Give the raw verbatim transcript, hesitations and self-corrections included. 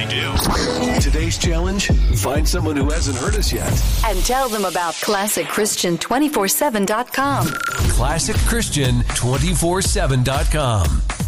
do. Today's challenge, find someone who hasn't heard us yet. And tell them about classic christian two four seven dot com. classic christian two four seven dot com.